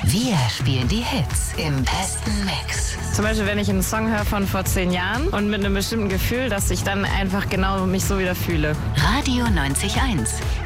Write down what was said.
Wir spielen die Hits im besten Mix. Zum Beispiel, wenn ich einen Song höre von vor 10 Jahren und mit einem bestimmten Gefühl, dass ich dann einfach genau mich so wieder fühle. Radio 90.1.